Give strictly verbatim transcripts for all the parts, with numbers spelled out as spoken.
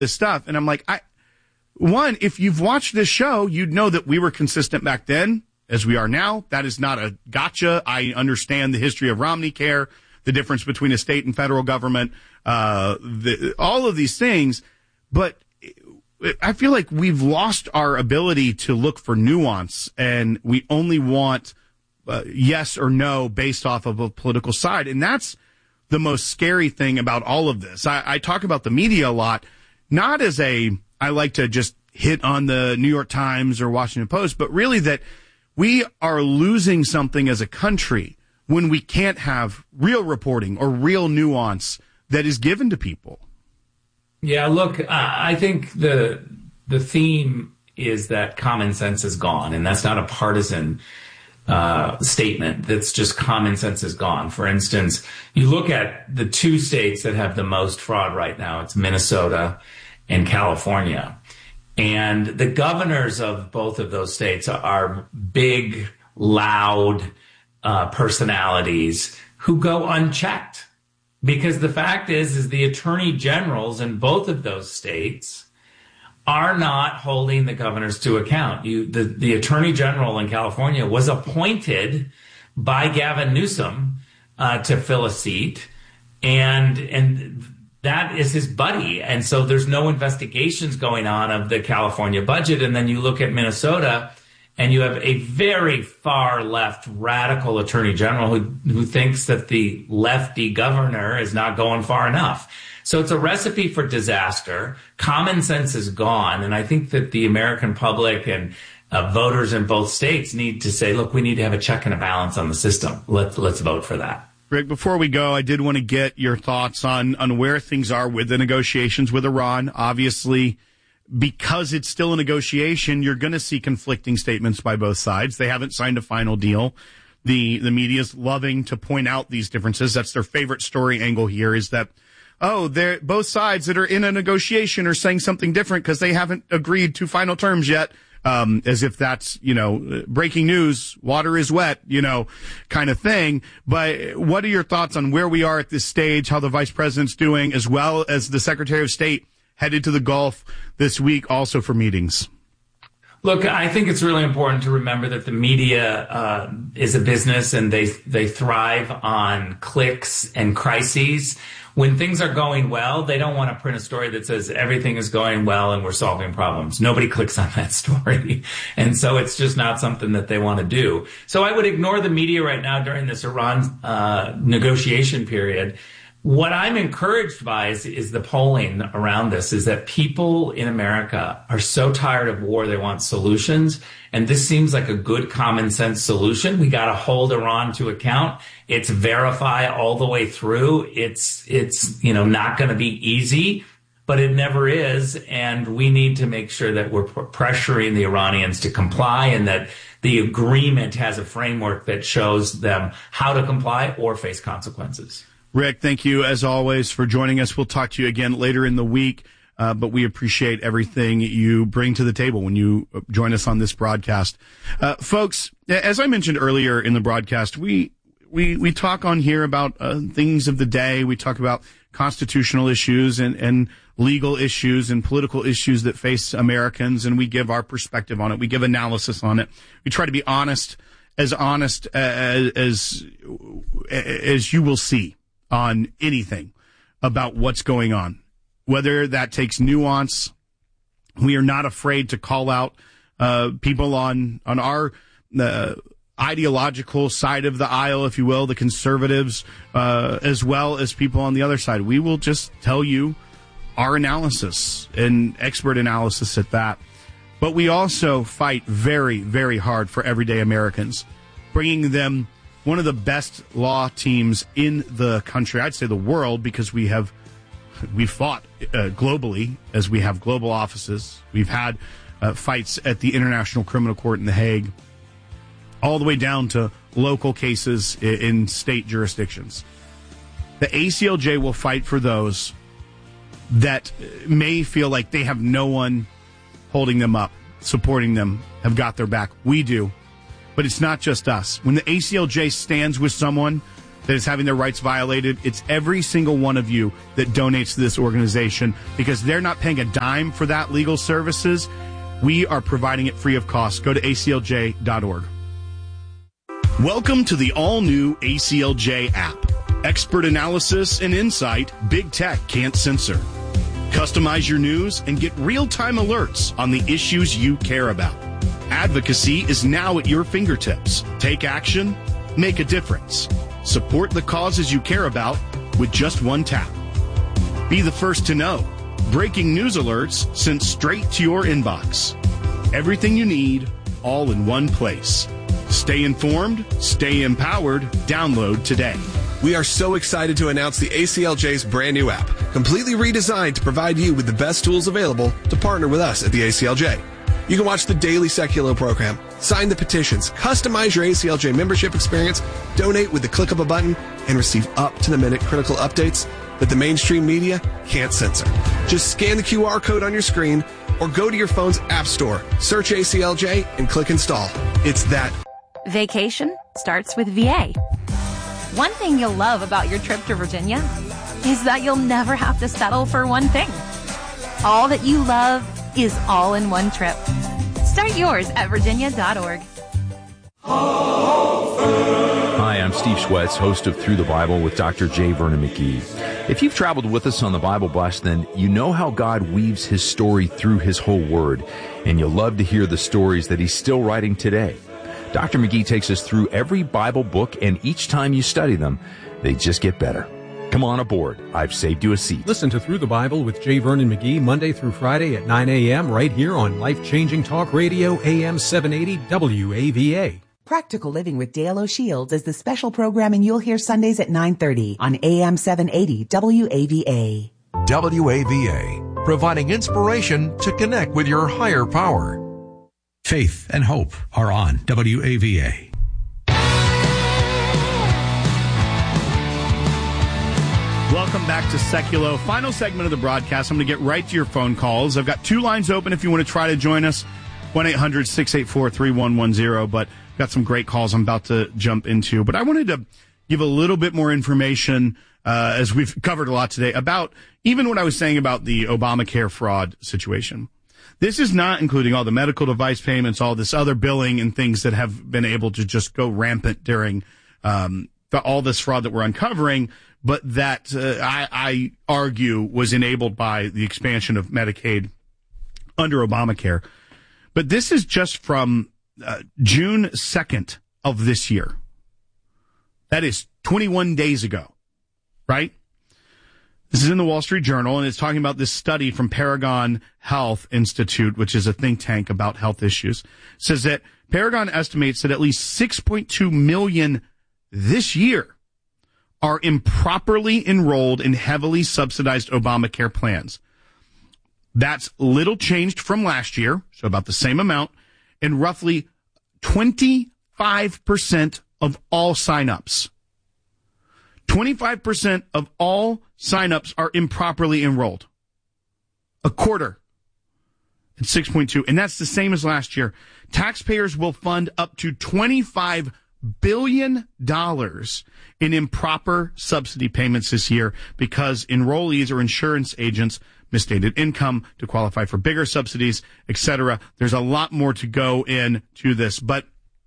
this stuff. And I'm like, I, one, if you've watched this show, you'd know that we were consistent back then as we are now. That is not a gotcha. I understand the history of Romney Care, the difference between a state and federal government, uh, the, all of these things. But I feel like we've lost our ability to look for nuance, and we only want uh, yes or no based off of a political side. And that's the most scary thing about all of this. I, I talk about the media a lot, not as a, I like to just hit on the New York Times or Washington Post, but really that we are losing something as a country when we can't have real reporting or real nuance that is given to people. Yeah, look, I think the the theme is that common sense is gone, and that's not a partisan uh, statement. That's just common sense is gone. For instance, you look at the two states that have the most fraud right now. It's Minnesota and California. And the governors of both of those states are big, loud uh, personalities who go unchecked. Because the fact is, is the attorney generals in both of those states are not holding the governors to account. You, the, the attorney general in California was appointed by Gavin Newsom uh, to fill a seat, and and that is his buddy. And so there's no investigations going on of the California budget. And then you look at Minnesota, and you have a very far left radical attorney general who, who thinks that the lefty governor is not going far enough. So it's a recipe for disaster. Common sense is gone. And I think that the American public and uh, voters in both states need to say, look, we need to have a check and a balance on the system. Let's, let's vote for that. Rick, before we go, I did want to get your thoughts on, on where things are with the negotiations with Iran. Obviously, because it's still a negotiation, you're going to see conflicting statements by both sides. They haven't signed a final deal. The the media's loving to point out these differences. That's their favorite story angle here, is that, oh, they're both sides that are in a negotiation are saying something different because they haven't agreed to final terms yet. Um, as if that's, you know, breaking news, water is wet, you know, kind of thing. But what are your thoughts on where we are at this stage, how the vice president's doing, as well as the Secretary of State headed to the Gulf this week also for meetings? Look, I think it's really important to remember that the media uh, is a business, and they they thrive on clicks and crises. When things are going well, they don't want to print a story that says everything is going well and we're solving problems. Nobody clicks on that story. And so it's just not something that they want to do. So I would ignore the media right now during this Iran uh, negotiation period. What I'm encouraged by is, is the polling around this, is that people in America are so tired of war, they want solutions. And this seems like a good common sense solution. We got to hold Iran to account. It's verify all the way through. It's, it's, you know, not going to be easy, but it never is. And we need to make sure that we're pressuring the Iranians to comply, and that the agreement has a framework that shows them how to comply or face consequences. Rick, thank you, as always, for joining us. We'll talk to you again later in the week, uh, but we appreciate everything you bring to the table when you join us on this broadcast. Uh, folks, as I mentioned earlier in the broadcast, we we, we talk on here about uh, things of the day. We talk about constitutional issues and, and legal issues and political issues that face Americans, and we give our perspective on it. We give analysis on it. We try to be honest, as honest as as, as you will see on anything about what's going on, whether that takes nuance. We are not afraid to call out uh, people on on our uh, ideological side of the aisle, if you will, the conservatives, uh, as well as people on the other side. We will just tell you our analysis, and expert analysis at that. But we also fight very, very hard for everyday Americans, bringing them one of the best law teams in the country, I'd say the world, because we have we fought uh, globally, as we have global offices. We've had uh, fights at the International Criminal Court in The Hague, all the way down to local cases in, in state jurisdictions. The A C L J will fight for those that may feel like they have no one holding them up, supporting them, have got their back. We do. But it's not just us. When the A C L J stands with someone that is having their rights violated, it's every single one of you that donates to this organization, because they're not paying a dime for that legal services. We are providing it free of cost. Go to A C L J dot org. Welcome to the all-new A C L J app. Expert analysis and insight big tech can't censor. Customize your news and get real-time alerts on the issues you care about. Advocacy is now at your fingertips. Take action, make a difference. Support the causes you care about with just one tap. Be the first to know. Breaking news alerts sent straight to your inbox. Everything you need, all in one place. Stay informed, stay empowered. Download today. We are so excited to announce the A C L J's brand new app, completely redesigned to provide you with the best tools available to partner with us at the A C L J. You can watch the daily Seculo program, sign the petitions, customize your A C L J membership experience, donate with the click of a button, and receive up-to-the-minute critical updates that the mainstream media can't censor. Just scan the Q R code on your screen or go to your phone's app store, search A C L J, and click install. It's that. Vacation starts with V A. One thing you'll love about your trip to Virginia is that you'll never have to settle for one thing. All that you love is all in one trip. Start yours at virginia dot org. Hi, I'm Steve Schwetz, host of Through the Bible with Doctor J. Vernon McGee. If you've traveled with us on the Bible Bus, then you know how God weaves his story through his whole word, and you'll love to hear the stories that he's still writing today. Doctor McGee takes us through every Bible book, and each time you study them, they just get better. Come on aboard. I've saved you a seat. Listen to Through the Bible with J. Vernon McGee Monday through Friday at nine a.m. right here on Life-Changing Talk Radio, A M seven eighty W A V A. Practical Living with Dale O'Shields is the special programming you'll hear Sundays at nine thirty on A M seven eighty W A V A. W A V A, providing inspiration to connect with your higher power. Faith and hope are on W A V A. Welcome back to Seculo. Final segment of the broadcast. I'm going to get right to your phone calls. I've got two lines open if you want to try to join us. one eight hundred six eight four three one one zero. But I've got some great calls I'm about to jump into. But I wanted to give a little bit more information, uh, as we've covered a lot today, about even what I was saying about the Obamacare fraud situation. This is not including all the medical device payments, all this other billing and things that have been able to just go rampant during um, the, all this fraud that we're uncovering, but that uh, I, I argue was enabled by the expansion of Medicaid under Obamacare. But this is just from uh, June second of this year. That is twenty-one days ago, right? This is in the Wall Street Journal, and it's talking about this study from Paragon Health Institute, which is a think tank about health issues. It says that Paragon estimates that at least six point two million this year are improperly enrolled in heavily subsidized Obamacare plans. That's little changed from last year, so about the same amount, and roughly twenty-five percent of all signups. twenty-five percent of all signups are improperly enrolled. A quarter at six point two. And that's the same as last year. Taxpayers will fund up to twenty-five billion dollars in improper subsidy payments this year because enrollees or insurance agents misstated income to qualify for bigger subsidies, et cetera. There's a lot more to go into this, but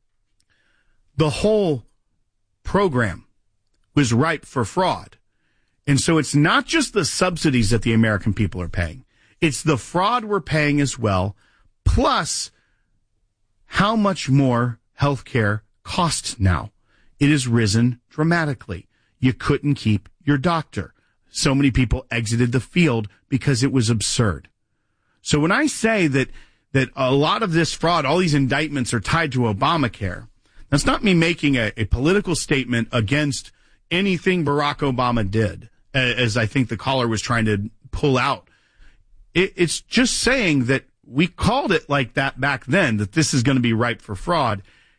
the whole program was ripe for fraud. And so it's not just the subsidies that the American people are paying. It's the fraud we're paying as well, plus how much more healthcare costs now. It has risen dramatically. You couldn't keep your doctor. So many people exited the field because it was absurd. So when I say that that a lot of this fraud, all these indictments are tied to Obamacare, that's not me making a, a political statement against anything Barack Obama did, as I think the caller was trying to pull out. It, it's just saying that we called it like that back then, that this is going to be ripe for fraud.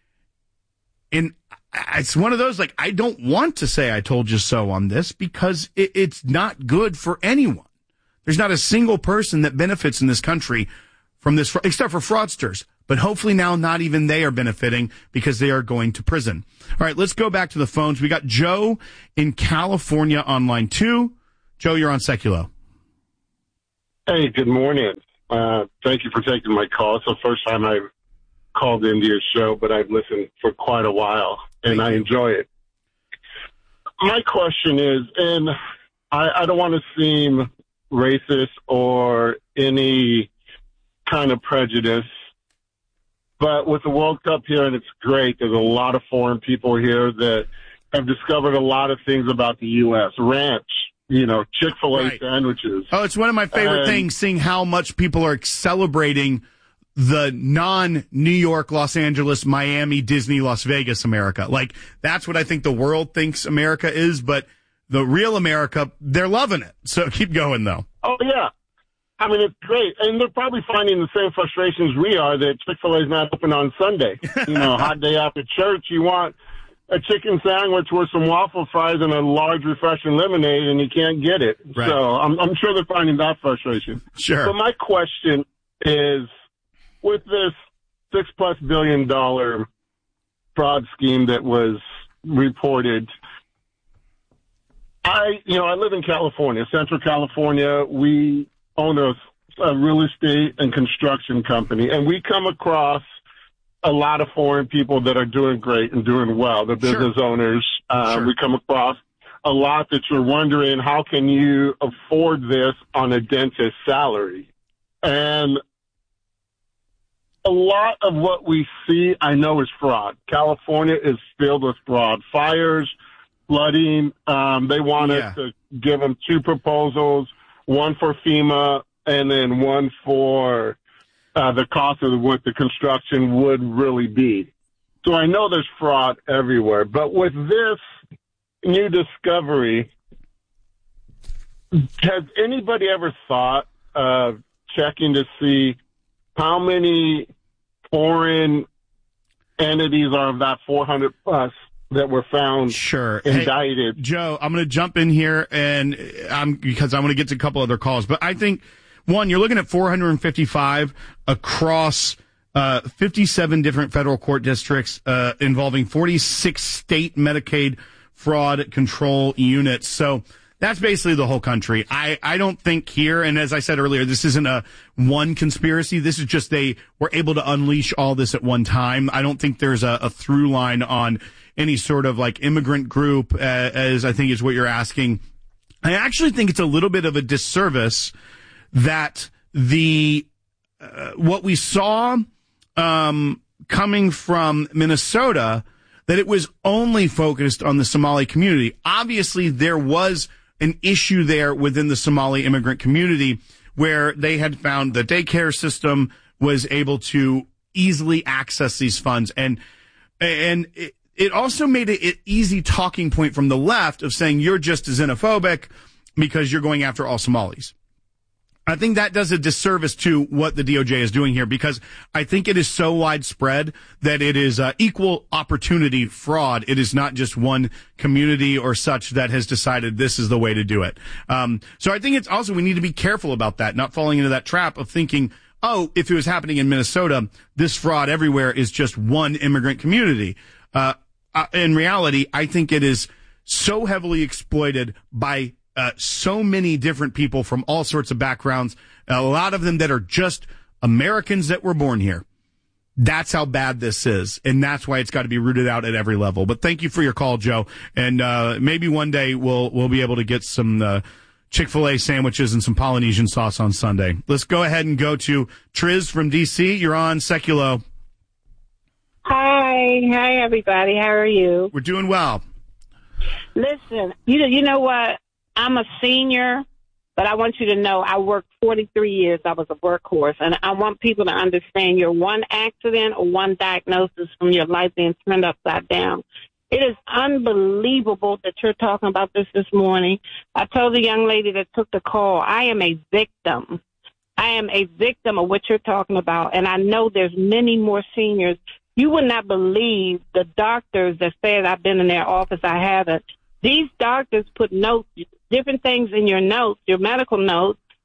And it's one of those, like, I don't want to say I told you so on this because it, it's not good for anyone. There's not a single person that benefits in this country from this, except for fraudsters. But hopefully now not even they are benefiting because they are going to prison. All right, let's go back to the phones. We got Joe in California on line two. Joe, you're on Seculo. Hey, good morning. Uh, thank you for taking my call. It's the first time I've called into your show, but I've listened for quite a while, and I enjoy it. My question is, and I, I don't want to seem racist or any kind of prejudice, but with the World Cup here, and it's great, there's a lot of foreign people here that have discovered a lot of things about the U S Ranch, you know, Chick-fil-A right. sandwiches. Oh, it's one of my favorite and, things, seeing how much people are celebrating the non-New York, Los Angeles, Miami, Disney, Las Vegas America. Like, that's what I think the world thinks America is, but the real America, they're loving it. So keep going, though. Oh, yeah. I mean, it's great. And they're probably finding the same frustrations we are that Chick-fil-A is not open on Sunday. You know, hot day after church, you want a chicken sandwich with some waffle fries and a large refreshing lemonade, and you can't get it. Right. So I'm, I'm sure they're finding that frustration. Sure. So my question is, with this six plus billion dollar fraud scheme that was reported, I, you know, I live in California, Central California. We own a, a real estate and construction company, and we come across a lot of foreign people that are doing great and doing well. The business sure. owners, uh, sure. we come across a lot that you're wondering, how can you afford this on a dentist salary? And a lot of what we see, I know, is fraud. California is filled with fraud. Fires, flooding. Um, they want yeah. us to give them two proposals, one for FEMA and then one for uh, the cost of what the construction would really be. So I know there's fraud everywhere. But with this new discovery, has anybody ever thought of checking to see how many foreign entities are of that four hundred plus that were found sure. indicted? Hey, Joe, I'm going to jump in here and I'm because I'm going to get to a couple other calls. But I think, one, you're looking at four hundred fifty-five across uh, fifty-seven different federal court districts uh, involving forty-six state Medicaid fraud control units. So that's basically the whole country. I, I don't think here, and as I said earlier, this isn't a one conspiracy. This is just they were able to unleash all this at one time. I don't think there's a, a through line on any sort of like immigrant group, uh, as I think is what you're asking. I actually think it's a little bit of a disservice that the uh, what we saw um, coming from Minnesota, that it was only focused on the Somali community. Obviously, there was an issue there within the Somali immigrant community where they had found the daycare system was able to easily access these funds. And, and it, it also made it an easy talking point from the left of saying you're just xenophobic because you're going after all Somalis. I think that does a disservice to what the D O J is doing here, because I think it is so widespread that it is uh, equal opportunity fraud. It is not just one community or such that has decided this is the way to do it. Um, so I think it's also, we need to be careful about that, not falling into that trap of thinking, oh, if it was happening in Minnesota, this fraud everywhere is just one immigrant community. Uh, uh in reality, I think it is so heavily exploited by Uh, so many different people from all sorts of backgrounds, a lot of them that are just Americans that were born here. That's how bad this is, and that's why it's got to be rooted out at every level. But thank you for your call, Joe, and uh, maybe one day we'll we'll be able to get some uh, Chick-fil-A sandwiches and some Polynesian sauce on Sunday. Let's go ahead and go to Triz from D C. You're on Seculo. Hi, hi everybody. How are you? We're doing well. Listen, you know, you know what? I'm a senior, but I want you to know I worked forty-three years. I was a workhorse, and I want people to understand you're one accident or one diagnosis from your life being turned upside down. It is unbelievable that you're talking about this this morning. I told the young lady that took the call, I am a victim. I am a victim of what you're talking about, and I know there's many more seniors. You would not believe the doctors that said I've been in their office. I haven't. These doctors put notes, different things in your notes, your medical notes,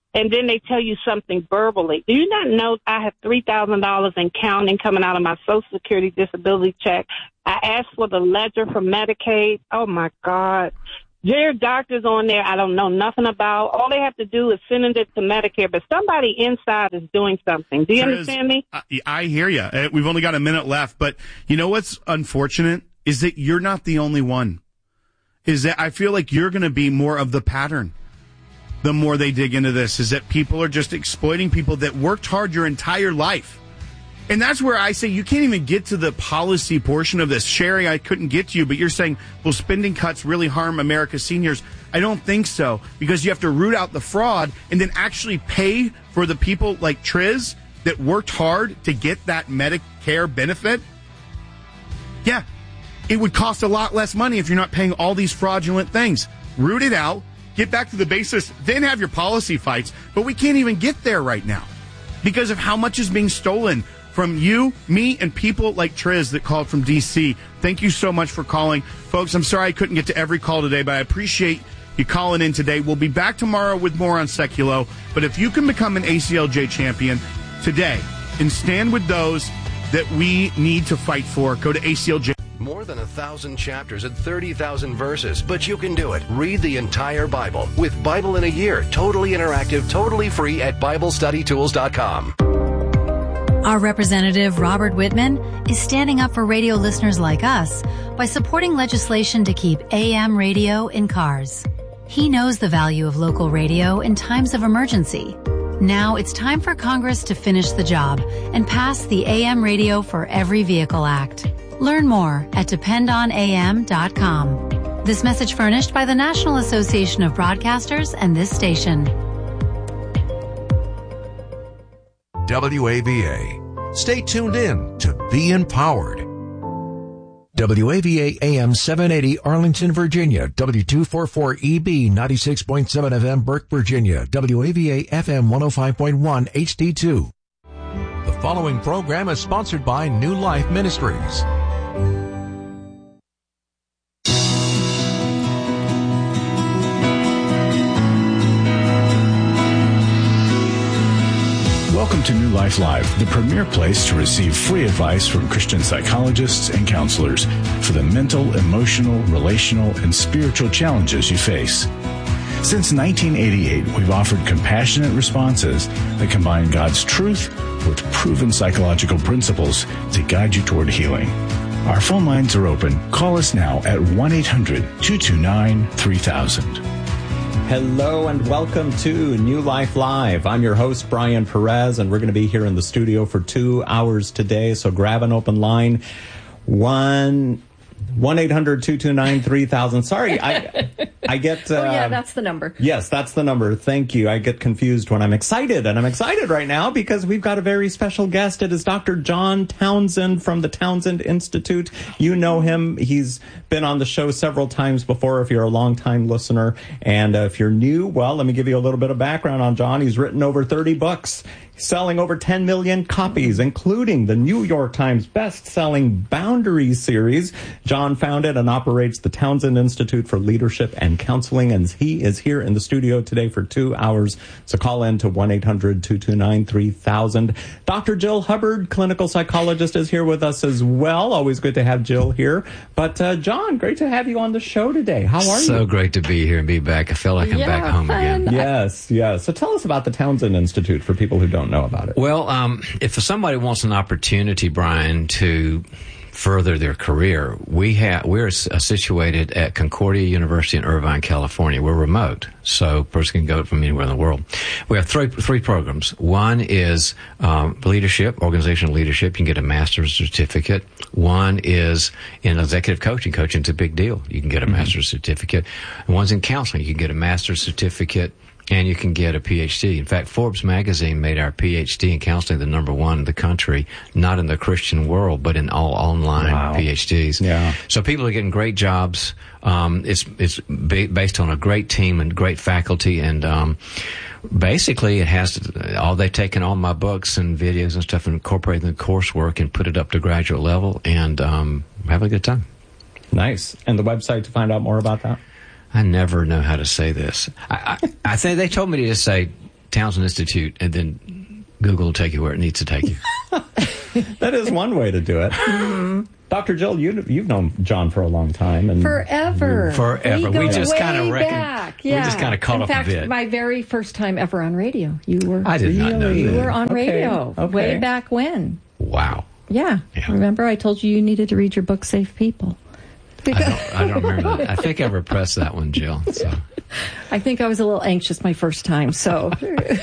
and then they tell you something verbally. Do you not know I have three thousand dollars in counting coming out of my Social Security disability check? I asked for the ledger for Medicaid. Oh, my God. There are doctors on there I don't know nothing about. All they have to do is send it to Medicare, but somebody inside is doing something. Do you Triz, understand me? I, I hear you. We've only got a minute left, but you know what's unfortunate is that you're not the only one. Is that I feel like you're going to be more of the pattern the more they dig into this, is that people are just exploiting people that worked hard your entire life. And that's where I say you can't even get to the policy portion of this. Sherry, I couldn't get to you, but you're saying, will spending cuts really harm America's seniors? I don't think so, because you have to root out the fraud and then actually pay for the people like Triz that worked hard to get that Medicare benefit. Yeah, it would cost a lot less money if you're not paying all these fraudulent things. Root it out, get back to the basis, then have your policy fights. But we can't even get there right now because of how much is being stolen from you, me, and people like Triz that called from D C. Thank you so much for calling. Folks, I'm sorry I couldn't get to every call today, but I appreciate you calling in today. We'll be back tomorrow with more on Seculo. But if you can become an A C L J champion today and stand with those that we need to fight for, go to A C L J. More than a thousand chapters and thirty thousand verses, but you can do it. Read the entire Bible with Bible in a Year, totally interactive, totally free at Bible Study Tools dot com. Our representative, Robert Whitman, is standing up for radio listeners like us by supporting legislation to keep A M radio in cars. He knows the value of local radio in times of emergency. Now it's time for Congress to finish the job and pass the A M Radio for Every Vehicle Act. Learn more at depend on A M dot com. This message furnished by the National Association of Broadcasters and this station. W A V A. Stay tuned in to Be Empowered. W A V A A M seven eighty Arlington, Virginia. W two forty-four E B ninety-six point seven F M Burke, Virginia. W A V A F M one oh five point one H D two. The following program is sponsored by New Life Ministries. Welcome to New Life Live, the premier place to receive free advice from Christian psychologists and counselors for the mental, emotional, relational, and spiritual challenges you face. Since nineteen eighty-eight, we've offered compassionate responses that combine God's truth with proven psychological principles to guide you toward healing. Our phone lines are open. Call us now at one eight hundred two two nine three thousand. Hello and welcome to New Life Live. I'm your host, Brian Perez, and we're going to be here in the studio for two hours today. So grab an open line. One, one eight hundred two two nine three thousand. Sorry, I I get... Uh, oh, yeah, that's the number. Yes, that's the number. Thank you. I get confused when I'm excited, and I'm excited right now because we've got a very special guest. It is Doctor John Townsend from the Townsend Institute. You know him. He's been on the show several times before if you're a longtime listener. And uh, if you're new, well, let me give you a little bit of background on John. He's written over thirty books, selling over ten million copies, including the New York Times best-selling Boundaries series. John founded and operates the Townsend Institute for Leadership and Counseling, and he is here in the studio today for two hours. So call in to one eight hundred two two nine three thousand. Doctor Jill Hubbard, clinical psychologist, is here with us as well. Always good to have Jill here. But uh, John, great to have you on the show today. How are you? So great to be here and be back. I feel like I'm yeah, back home fun. again. Yes, yes. So tell us about the Townsend Institute for people who don't know about it. Well, um, if somebody wants an opportunity, Brian, to further their career, we have we're uh, situated at Concordia University in Irvine, California. We're remote, so a person can go from anywhere in the world. We have three three programs. One is um, leadership, organizational leadership. You can get a master's certificate. One is in executive coaching. Coaching's a big deal. You can get a mm-hmm. master's certificate. And one's in counseling. You can get a master's certificate, and you can get a P H D. In fact, Forbes magazine made our P H D in counseling the number one in the country, not in the Christian world, but in all online wow. P H Ds. Yeah. So people are getting great jobs. Um, it's it's ba- based on a great team and great faculty, and um, basically it has to, all they've taken all my books and videos and stuff and incorporated in the coursework and put it up to graduate level, and um, have a good time. Nice. And the website to find out more about that? I never know how to say this. I, I, I think they told me to just say Townsend Institute, and then Google will take you where it needs to take you. That is one way to do it. Mm-hmm. Doctor Jill, you, you've known John for a long time. And Forever. Forever. We, we just kind of reckon. Back. Yeah. We just kind of caught In up fact, a bit. my very first time ever on radio. You were. I did not know You that. were on Okay. radio Okay. way back when. Wow. Yeah. Yeah. Remember, I told you you needed to read your book, Safe People. I don't, I don't remember that. I think I repressed that one, Jill. So. I think I was a little anxious my first time, so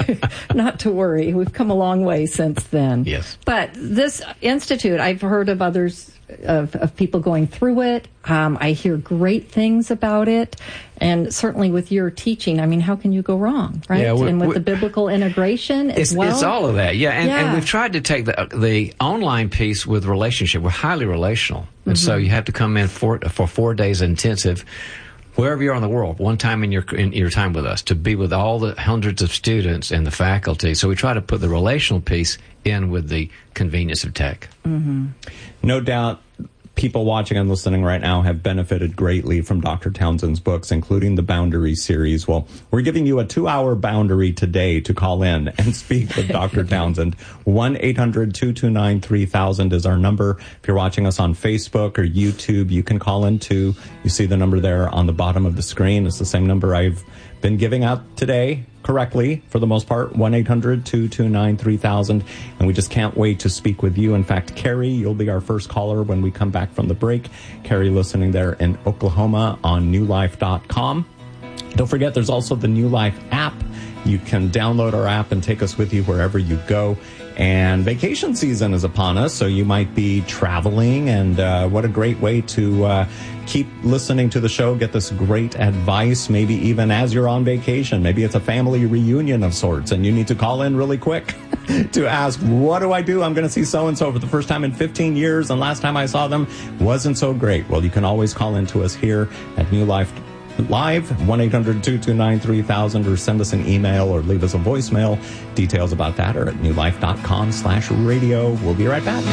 not to worry. We've come a long way since then. Yes. But this institute, I've heard of others, of, of people going through it. Um, I hear great things about it. And certainly with your teaching, I mean, how can you go wrong, right? Yeah, we- and with we- the biblical integration as It's, well. it's all of that, yeah. And, Yeah. and we've tried to take the the online piece with relationship. We're highly relational, and so Mhm. you have to come in for for four days intensive, wherever you are in the world, one time in your in your time with us, to be with all the hundreds of students and the faculty. So we try to put the relational piece in with the convenience of tech. Mm-hmm. No doubt people watching and listening right now have benefited greatly from Doctor Townsend's books, including the Boundary series. Well, we're giving you a two-hour boundary today to call in and speak with Doctor Townsend. one eight hundred two two nine three thousand is our number. If you're watching us on Facebook or YouTube, you can call in too. You see the number there on the bottom of the screen. It's the same number I've been giving out today correctly for the most part, one eight hundred two two nine three thousand. And we just can't wait to speak with you. In fact, Carrie, you'll be our first caller when we come back from the break. Carrie listening there in Oklahoma on new life dot com. Don't forget, there's also the New Life app. You can download our app and take us with you wherever you go. And vacation season is upon us, so you might be traveling, and uh, what a great way to uh, keep listening to the show, get this great advice, maybe even as you're on vacation. Maybe it's a family reunion of sorts, and you need to call in really quick to ask, what do I do? I'm going to see so-and-so for the first time in fifteen years, and last time I saw them wasn't so great. Well, you can always call in to us here at New Life Live, one eight hundred two two nine three thousand, or send us an email or leave us a voicemail. Details about that are at new life dot com slash radio. We'll be right back.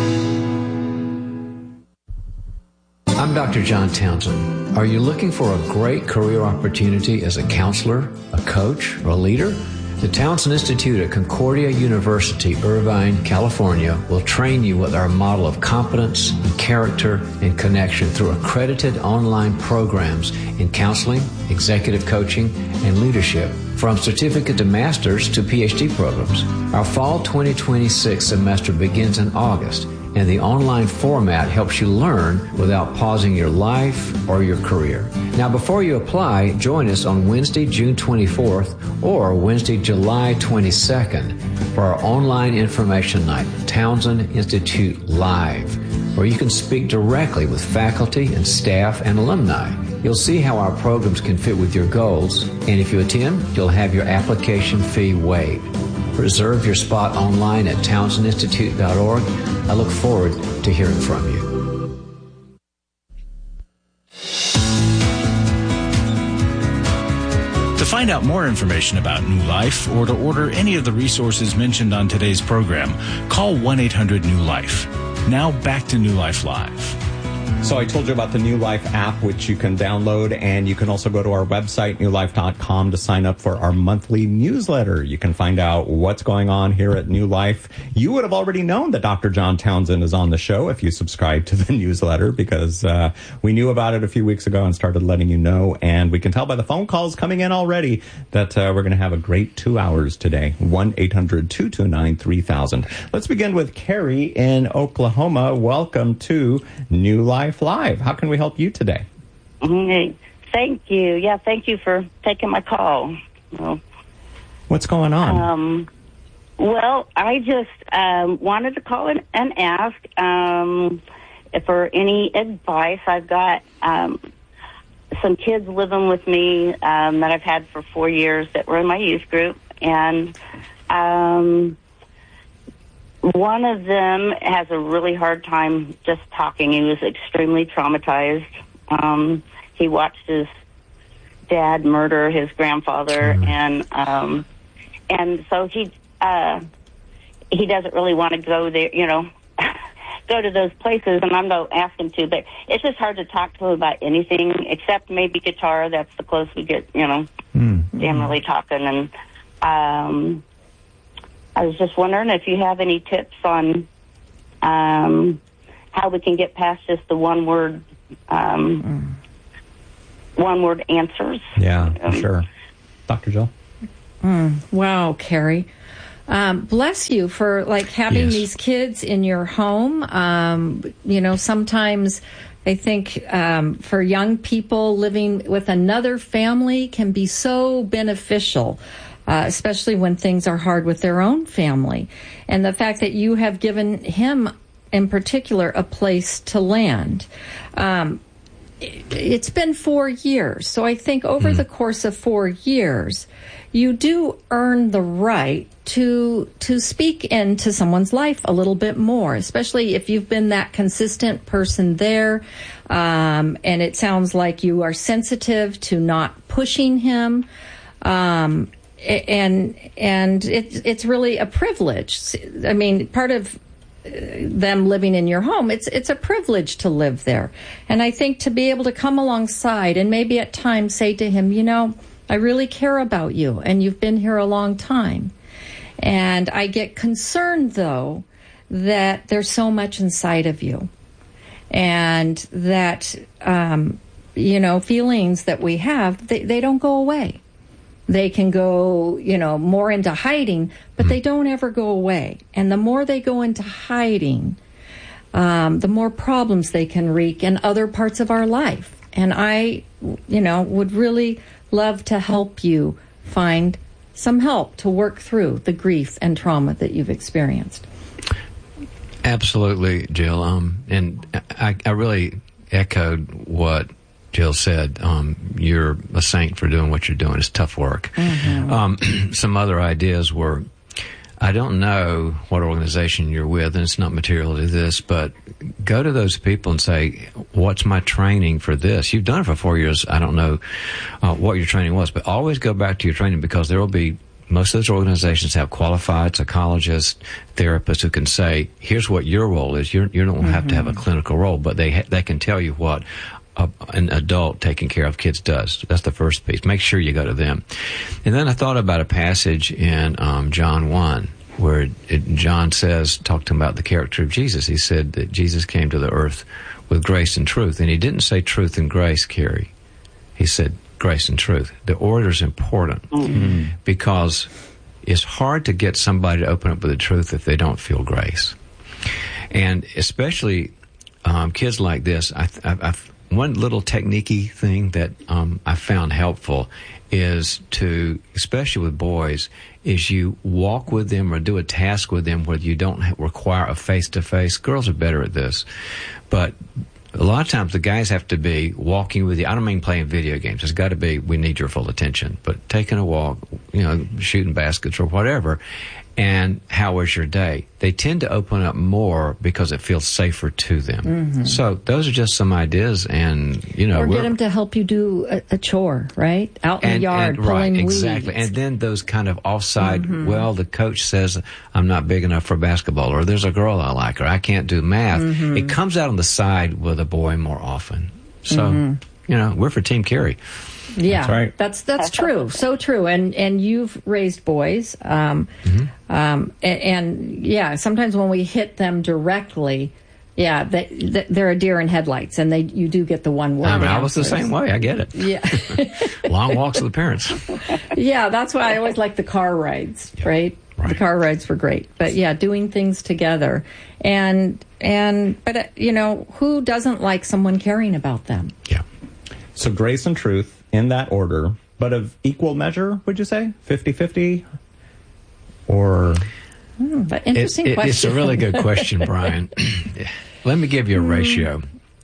I'm Doctor John Townsend. Are you looking for a great career opportunity as a counselor, a coach, or a leader? The Townsend Institute at Concordia University, Irvine, California, will train you with our model of competence and character and connection through accredited online programs in counseling, executive coaching, and leadership, from certificate to master's to P H D programs. Our fall twenty twenty-six semester begins in August, and the online format helps you learn without pausing your life or your career. Now, before you apply, join us on Wednesday, June twenty-fourth or Wednesday, July twenty-second for our online information night, Townsend Institute Live, where you can speak directly with faculty and staff and alumni. You'll see how our programs can fit with your goals, and if you attend, you'll have your application fee waived. Reserve your spot online at townsend institute dot org. I look forward to hearing from you. To find out more information about New Life or to order any of the resources mentioned on today's program, call one eight hundred new life. Now back to New Life Live. So I told you about the New Life app, which you can download, and you can also go to our website, new life dot com, to sign up for our monthly newsletter. You can find out what's going on here at New Life. You would have already known that Doctor John Townsend is on the show if you subscribe to the newsletter, because uh, we knew about it a few weeks ago and started letting you know. And we can tell by the phone calls coming in already that uh, we're going to have a great two hours today. one eight hundred two two nine three thousand. Let's begin with Carrie in Oklahoma. Welcome to New Life Live. How can we help you today? Hey, thank you. Yeah, thank you for taking my call. Well, What's going on? Um, well, I just um, wanted to call in and ask um, for any advice. I've got um, some kids living with me um, that I've had for four years that were in my youth group, and um, one of them has a really hard time just talking. He was extremely traumatized. Um, he watched his dad murder his grandfather, mm-hmm. and um, and so he uh, he doesn't really want to go there, you know, go to those places. And I'm not asking to, but it's just hard to talk to him about anything except maybe guitar. That's the closest we get, you know, mm-hmm. generally talking. And um, I was just wondering if you have any tips on um, how we can get past just the one word, um, mm. one word answers. Yeah, um, sure. Doctor Jill? Mm, wow, Carrie. Um, bless you for like having Yes. these kids in your home. Um, you know, sometimes I think um, for young people living with another family can be so beneficial, uh, especially when things are hard with their own family. And the fact that you have given him in particular a place to land. Um, it, it's been four years. So I think over mm. the course of four years, you do earn the right to to speak into someone's life a little bit more, especially if you've been that consistent person there. Um, and it sounds like you are sensitive to not pushing him. Um, and and it, it's really a privilege. I mean, part of them living in your home, it's it's a privilege to live there. And I think to be able to come alongside and maybe at times say to him, you know, I really care about you, and you've been here a long time. And I get concerned, though, that there's so much inside of you. And that, um, you know, feelings that we have, they, they don't go away. They can go, you know, more into hiding, but they don't ever go away. And the more they go into hiding, um, the more problems they can wreak in other parts of our life. And I, you know, would really love to help you find some help to work through the grief and trauma that you've experienced. Absolutely, Jill. Um, and I, I really echoed what Jill said. Um, you're a saint for doing what you're doing. It's tough work. Mm-hmm. Um, some other ideas were, I don't know what organization you're with, and it's not material to this, but go to those people and say, what's my training for this? You've done it for four years. I don't know uh, what your training was, but always go back to your training, because there will be, most of those organizations have qualified psychologists, therapists who can say, here's what your role is. You're, you don't mm-hmm. have to have a clinical role, but they ha- they can tell you what a, an adult taking care of kids does. That's the first piece. Make sure you go to them. And then I thought about a passage in um, John one, where it, John says, talked about the character of Jesus. He said that Jesus came to the earth with grace and truth. And he didn't say truth and grace, Carrie. He said grace and truth. The order is important mm-hmm. because it's hard to get somebody to open up with the truth if they don't feel grace. And especially um, kids like this, I, I, I, one little technique-y thing that um, I found helpful is to, especially with boys, is you walk with them or do a task with them where you don't require a face-to-face. Girls are better at this. But a lot of times the guys have to be walking with you. I don't mean playing video games. It's got to be, we need your full attention. But taking a walk, you know, shooting baskets or whatever, and how was your day? They tend to open up more because it feels safer to them. Mm-hmm. So those are just some ideas, and, you know. Or get them to help you do a, a chore, right? Out in and, the yard, and, pulling right, weeds. Exactly. And then those kind of offside, mm-hmm. well, the coach says, I'm not big enough for basketball, or there's a girl I like, or I can't do math. Mm-hmm. It comes out on the side with a boy more often. So, mm-hmm. you know, we're for Team Carrie. Yeah, that's right. That's that's true. So true. And and you've raised boys, um, mm-hmm. um, and, and yeah, sometimes when we hit them directly, yeah, they, they, they're a deer in headlights, and they you do get the one word. I mean, I was the same way. I get it. Yeah, long walks with the parents. Yeah, that's why I always like the car rides. Yeah. Right? right, the car rides were great. But yeah, doing things together, and and but uh, you know, who doesn't like someone caring about them? Yeah. So grace and truth. In that order, but of equal measure, would you say? fifty-fifty? Or... Mm, but interesting it, it, question. It's a really good question, Brian. Let me give you a ratio.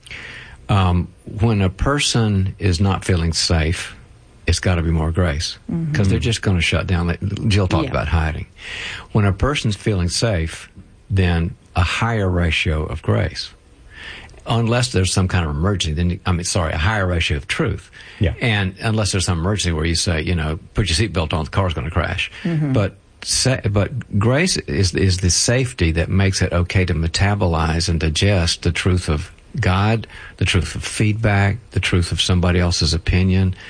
Um, when a person is not feeling safe, it's got to be more grace, because mm-hmm. they're just going to shut down. Jill talked yeah. about hiding. When a person's feeling safe, then a higher ratio of grace. Unless there's some kind of emergency, then, I mean, sorry, a higher ratio of truth. Yeah. And unless there's some emergency where you say, you know, put your seatbelt on, the car's going to crash. Mm-hmm. But sa- but grace is is the safety that makes it okay to metabolize and digest the truth of God, the truth of feedback, the truth of somebody else's opinion.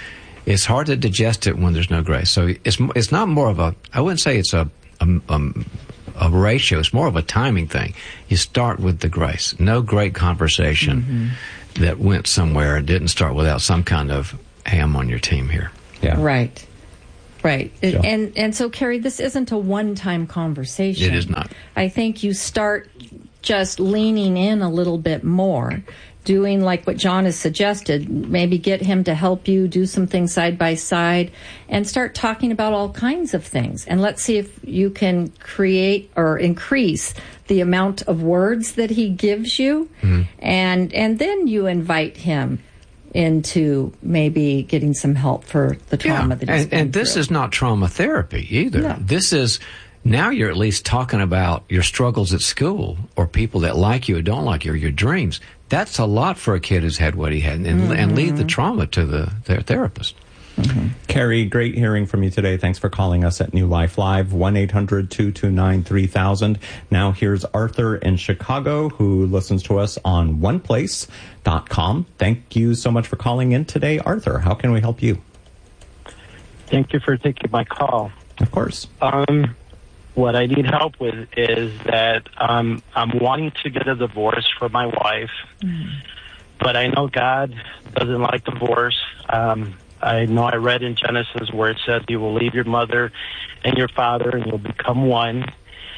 it's hard to digest it when there's no grace. So it's it's not more of a, I wouldn't say it's a, a, a, a ratio. It's more of a timing thing. You start with the grace. No great conversation mm-hmm. that went somewhere and didn't start without some kind of, hey, I'm on your team here. Yeah. Right. Right. Sure. And and so, Carrie, this isn't a one-time conversation. It is not. I think you start just leaning in a little bit more, doing like what John has suggested, maybe get him to help you do some things side by side and start talking about all kinds of things. And let's see if you can create or increase the amount of words that he gives you. Mm-hmm. And and then you invite him into maybe getting some help for the trauma yeah. that he's and, been and this through. is not trauma therapy either. No. This is, now you're at least talking about your struggles at school or people that like you or don't like you or your dreams. That's a lot for a kid who's had what he had, and, mm-hmm. and leave the trauma to the their therapist. Mm-hmm. Carrie, great hearing from you today. Thanks for calling us at New Life Live, one eight hundred two two nine three thousand. Now here's Arthur in Chicago, who listens to us on one place dot com. Thank you so much for calling in today, Arthur. How can we help you? Thank you for taking my call. Of course. Um, what I need help with is that um, I'm wanting to get a divorce from my wife, mm. but I know God doesn't like divorce. Um, I know I read in Genesis where it says you will leave your mother and your father and you'll become one.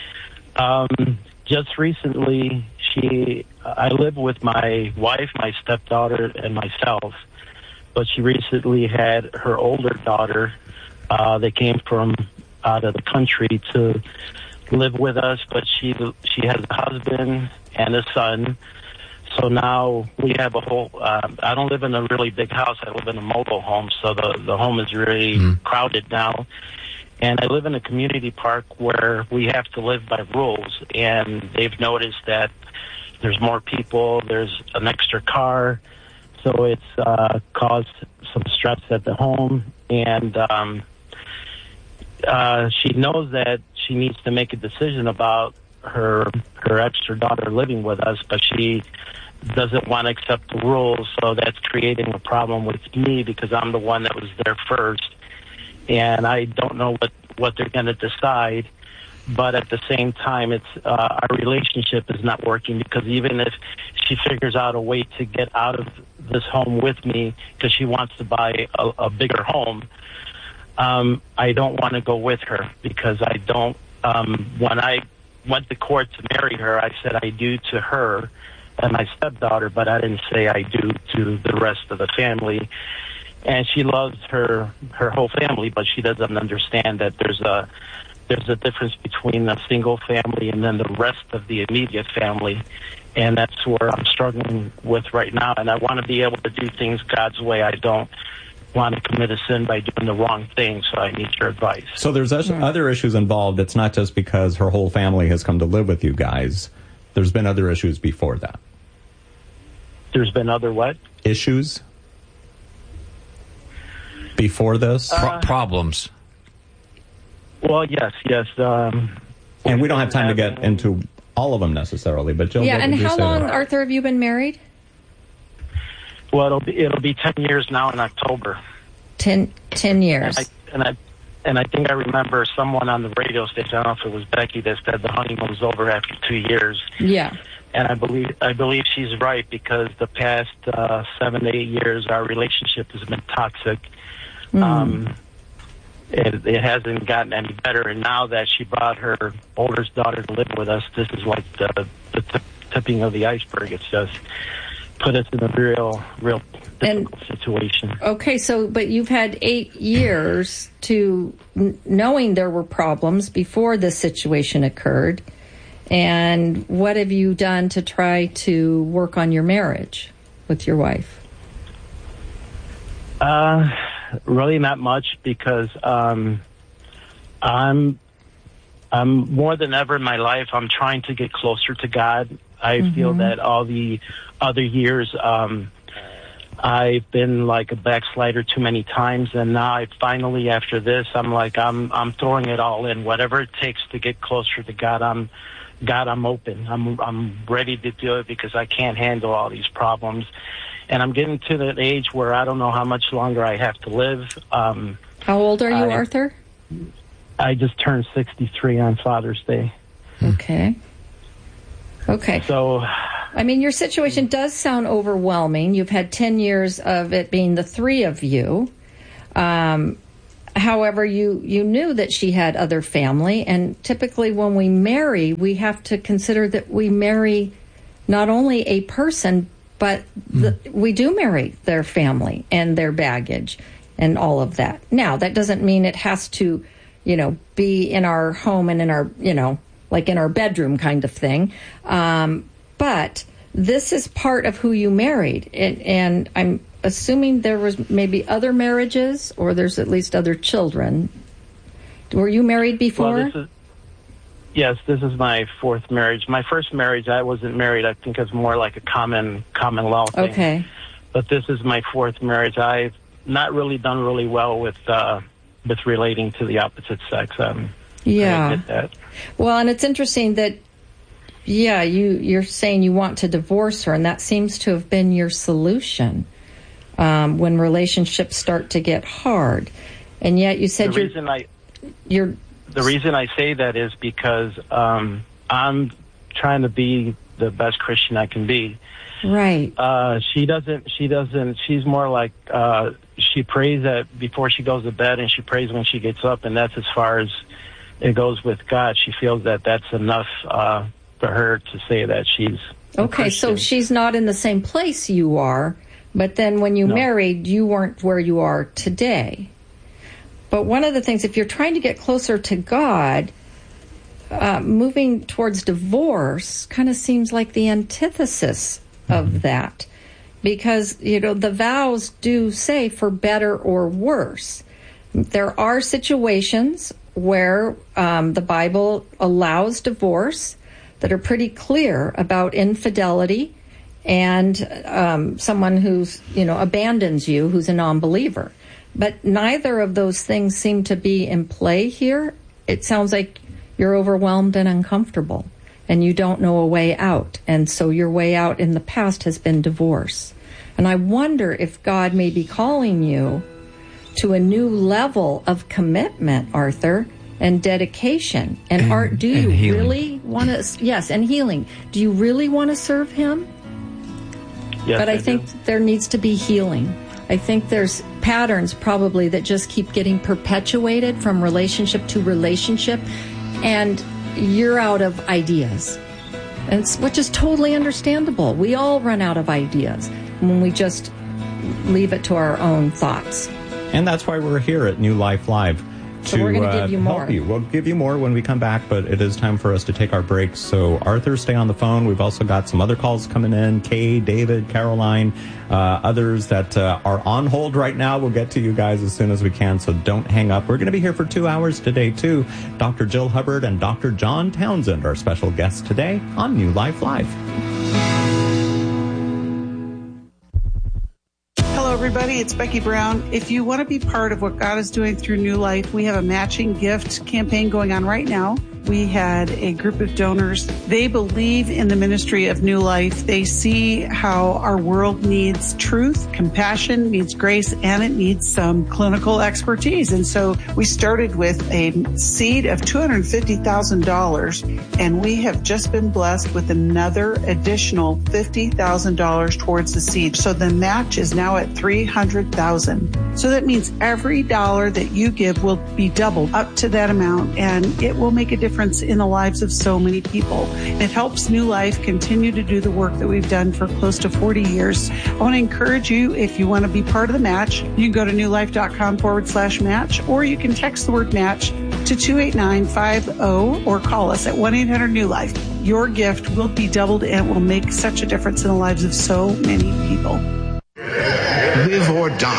Um, just recently, she, I live with my wife, my stepdaughter, and myself, but she recently had her older daughter uh, that came from out of the country to live with us, but she she has a husband and a son. So now we have a whole, uh, I don't live in a really big house. I live in a mobile home, so the, the home is really mm. crowded now. And I live in a community park where we have to live by rules. And they've noticed that there's more people, there's an extra car. So it's uh, caused some stress at the home. And um, uh, she knows that she needs to make a decision about her her extra daughter living with us, but she doesn't want to accept the rules, so that's creating a problem with me because I'm the one that was there first, and I don't know what, what they're going to decide, but at the same time, it's uh, our relationship is not working because even if she figures out a way to get out of this home with me because she wants to buy a, a bigger home, um, I don't want to go with her because I don't, um, when I went to court to marry her, I said I do to her and my stepdaughter, but I didn't say I do to the rest of the family. And she loves her her whole family, but she doesn't understand that there's a there's a difference between a single family and then the rest of the immediate family. And that's where I'm struggling with right now. And I want to be able to do things God's way. I don't want to commit a sin by doing the wrong thing, so I need your advice. So there's other issues involved. It's not just because her whole family has come to live with you guys. There's been other issues before that. There's been other what? Issues? Before this? Uh, Pro- problems. Well, yes, yes. Um, and we don't have time to get into all of them necessarily, but Jill, yeah, and how long, that? Arthur, have you been married? Well, it'll be it'll be ten years now in October. Ten, ten years. And I, and I and I think I remember someone on the radio station, I don't know if it was Becky, that said the honeymoon was over after two years. Yeah. And I believe I believe she's right because the past uh, seven to eight years, our relationship has been toxic. Mm. Um, it, it hasn't gotten any better. And now that she brought her oldest daughter to live with us, this is like the, the t- tipping of the iceberg. It's just put us in a real, real difficult and, situation. Okay, so but you've had eight years to n- knowing there were problems before this situation occurred. And what have you done to try to work on your marriage with your wife? Uh, really not much because um, I'm I'm more than ever in my life, I'm trying to get closer to God. I mm-hmm. feel that all the other years, um, I've been like a backslider too many times, and now I finally, after this, I'm like, I'm I'm throwing it all in. Whatever it takes to get closer to God, I'm God, I'm open. I'm I'm ready to do it because I can't handle all these problems. And I'm getting to that age where I don't know how much longer I have to live. Um, how old are you, I, Arthur? I just turned sixty-three on Father's Day. Okay. Okay. So, I mean, your situation does sound overwhelming. You've had ten years of it being the three of you. Um, however, you, you knew that she had other family. And typically when we marry, we have to consider that we marry not only a person, but the, we do marry their family and their baggage and all of that. Now, that doesn't mean it has to, you know, be in our home and in our, you know, like in our bedroom kind of thing. Um, but this is part of who you married. And, and I'm assuming there was maybe other marriages, or there's at least other children. Were you married before? Well, this is, yes, this is my fourth marriage. My first marriage, I wasn't married. I think it's more like a common common law thing. Okay. But this is my fourth marriage. I've not really done really well with uh, with relating to the opposite sex. Um, Yeah. I admit that. Well, and it's interesting that, yeah, you, you're saying you want to divorce her, and that seems to have been your solution um, when relationships start to get hard. And yet you said the you're, reason I, you're... The reason I say that is because um, I'm trying to be the best Christian I can be. Right. Uh, she doesn't, she doesn't, she's more like, uh, she prays that before she goes to bed, and she prays when she gets up, and that's as far as it goes with God. She feels that that's enough uh, for her to say that she's okay. So she's not in the same place you are, but then when you No. married, you weren't where you are today. But one of the things, if you're trying to get closer to God, uh, moving towards divorce kind of seems like the antithesis of that, because you know the vows do say for better or worse. There are situations where um, the Bible allows divorce that are pretty clear about infidelity and um, someone who's, you know, abandons you, who's a non-believer. But neither of those things seem to be in play here. It sounds like you're overwhelmed and uncomfortable, and you don't know a way out. And so your way out in the past has been divorce. And I wonder if God may be calling you to a new level of commitment, Arthur, and dedication. And, and Art, do you healing. really want to? Yes, and healing. Do you really want to serve Him? Yes, but I, I think do. there needs to be healing. I think there's patterns probably that just keep getting perpetuated from relationship to relationship, and you're out of ideas. And it's, which is totally understandable. We all run out of ideas when we just leave it to our own thoughts. And that's why we're here at New Life Live. So to we're gonna uh, give you help more. you. We'll give you more when we come back, but it is time for us to take our break. So Arthur, stay on the phone. We've also got some other calls coming in. Kay, David, Caroline, uh, others that uh, are on hold right now. We'll get to you guys as soon as we can, so don't hang up. We're going to be here for two hours today, too. Doctor Jill Hubbard and Doctor John Townsend are special guests today on New Life Live. Everybody, it's Becky Brown. If you want to be part of what God is doing through New Life, we have a matching gift campaign going on right now. We had a group of donors. They believe in the ministry of New Life. They see how our world needs truth, compassion, needs grace, and it needs some clinical expertise. And so we started with a seed of two hundred fifty thousand dollars, and we have just been blessed with another additional fifty thousand dollars towards the seed. So the match is now at three hundred thousand dollars. So that means every dollar that you give will be doubled up to that amount, and it will make a difference in the lives of so many people. It helps New Life continue to do the work that we've done for close to forty years. I want to encourage you, if you want to be part of the match, you can go to newlife.com forward slash match, or you can text the word match to two eight nine five zero or call us at one eight hundred new life. Your gift will be doubled and it will make such a difference in the lives of so many people. Live or die,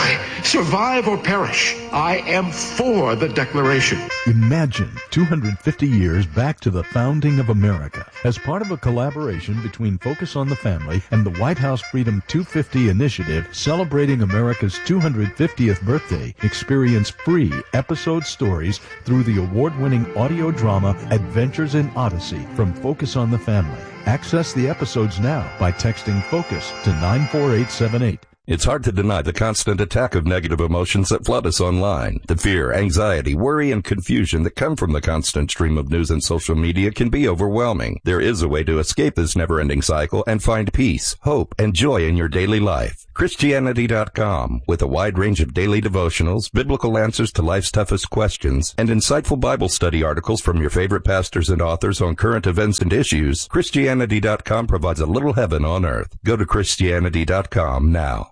Survive or perish. I am for the Declaration. Imagine two hundred fifty years back to the founding of America. As part of a collaboration between Focus on the Family and the White House Freedom two fifty initiative celebrating America's two hundred fiftieth birthday, experience free episode stories through the award-winning audio drama Adventures in Odyssey from Focus on the Family. Access the episodes now by texting FOCUS to nine four eight seven eight. It's hard to deny the constant attack of negative emotions that flood us online. The fear, anxiety, worry, and confusion that come from the constant stream of news and social media can be overwhelming. There is a way to escape this never-ending cycle and find peace, hope, and joy in your daily life. Christianity dot com, with a wide range of daily devotionals, biblical answers to life's toughest questions, and insightful Bible study articles from your favorite pastors and authors on current events and issues, Christianity dot com provides a little heaven on earth. Go to Christianity dot com now.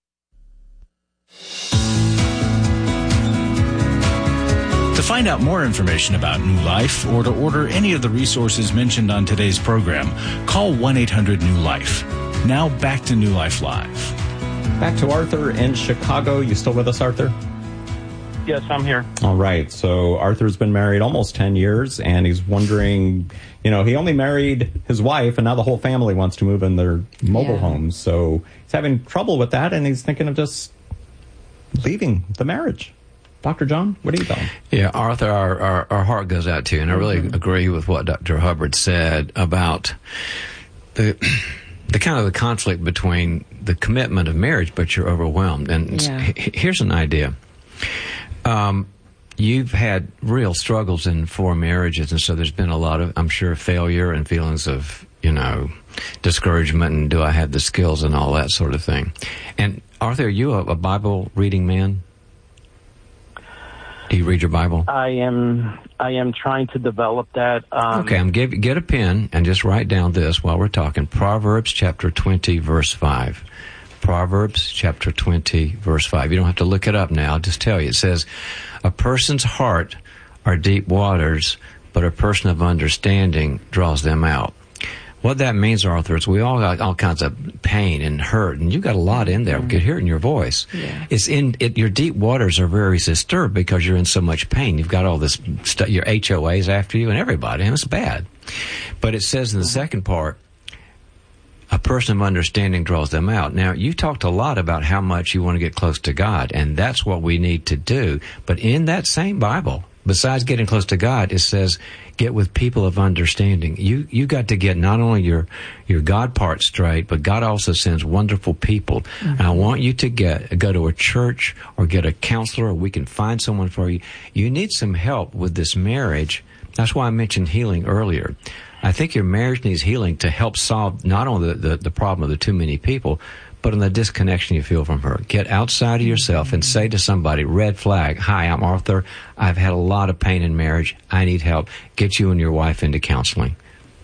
To find out more information about New Life or to order any of the resources mentioned on today's program, call one eight hundred new life. Now back to New Life Live. Back to Arthur in Chicago. You still with us, Arthur? Yes, I'm here. All right. So Arthur's been married almost ten years, and he's wondering, you know, he only married his wife, and now the whole family wants to move in their mobile Yeah. homes. So he's having trouble with that, and he's thinking of just leaving the marriage. Doctor John, what do you tell him? Yeah, Arthur, our, our, our heart goes out to you, and I really mm-hmm. agree with what Doctor Hubbard said about the the kind of the conflict between the commitment of marriage, but you're overwhelmed. And Yeah. h- here's an idea. Um, you've had real struggles in four marriages, and so there's been a lot of, I'm sure, failure and feelings of, you know, discouragement and do I have the skills and all that sort of thing. And Arthur, are you a, a Bible reading man? Do you read your Bible? I am. I am trying to develop that. Um, Okay, I'm give get a pen and just write down this while we're talking. Proverbs chapter twenty, verse five. Proverbs chapter twenty, verse five. You don't have to look it up now. I'll just tell you. It says, "A person's heart are deep waters, but a person of understanding draws them out." What that means, Arthur, is we all got all kinds of pain and hurt, and you got a lot in there. We could hear it in your voice. Yeah. It's in it. Your deep waters are very disturbed because you're in so much pain. You've got all this stuff. Your H O As after you and everybody, and it's bad. But it says in the second part, a person of understanding draws them out. Now, you talked a lot about how much you want to get close to God, and that's what we need to do. But in that same Bible, besides getting close to God, it says, get with people of understanding. You you got to get not only your your God part straight, but God also sends wonderful people. Mm-hmm. And I want you to get go to a church or get a counselor, or we can find someone for you. You need some help with this marriage. That's why I mentioned healing earlier. I think your marriage needs healing to help solve not only the, the, the problem of the too many people, but in the disconnection you feel from her. Get outside of yourself and say to somebody, red flag, "Hi, I'm Arthur. I've had a lot of pain in marriage. I need help." Get you and your wife into counseling.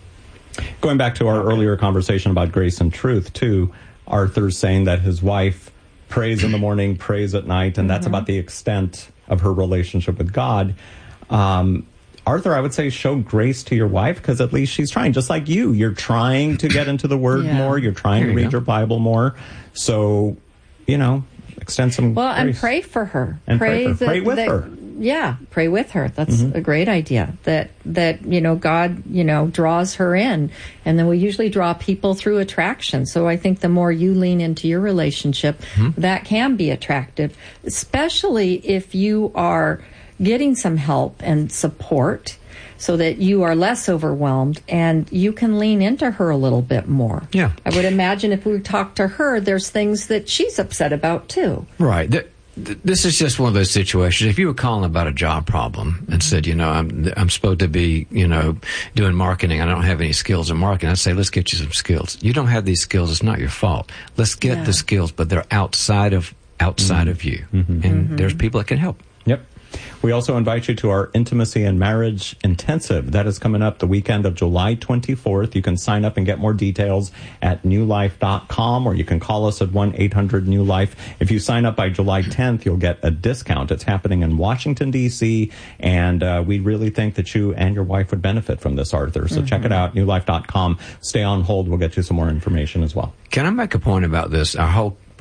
Going back to our earlier conversation about grace and truth, too, Arthur's saying that his wife prays in the morning, prays at night, and that's Mm-hmm. about the extent of her relationship with God. Um, Arthur, I would say show grace to your wife, because at least she's trying, just like you. You're trying to get into the Word Yeah. more. You're trying There to you read go. your Bible more. So, you know, extend some Well, and grace. pray for her. And pray for her. that- Pray with that- her. Yeah, pray with her. That's Mhm. a great idea. That that you know God you know draws her in, and then we usually draw people through attraction. So I think the more you lean into your relationship, that can be attractive, especially if you are getting some help and support, so that you are less overwhelmed and you can lean into her a little bit more. Yeah. I would imagine if we talk to her, there's things that she's upset about too. Right. Th- th- This is just one of those situations. If you were calling about a job problem and said, you know, I'm I'm supposed to be, you know, doing marketing. I don't have any skills in marketing. I'd say, let's get you some skills. You don't have these skills. It's not your fault. Let's get Yeah. the skills, but they're outside of outside of you, and Mhm. there's people that can help. Yep. We also invite you to our Intimacy and Marriage Intensive. That is coming up the weekend of July twenty-fourth. You can sign up and get more details at new life dot com, or you can call us at one eight hundred new life. If you sign up by July tenth, you'll get a discount. It's happening in Washington, D C, and uh, we really think that you and your wife would benefit from this, Arthur. So check it out, new life dot com. Stay on hold. We'll get you some more information as well. Can I make a point about this? Our whole